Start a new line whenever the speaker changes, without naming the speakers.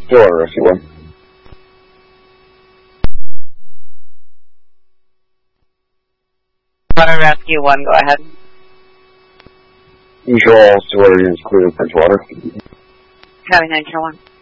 Stillwater Rescue 1.
Stillwater Rescue 1, go ahead.
You show all Stillwater units clear of Bridgewater.
Copy 901.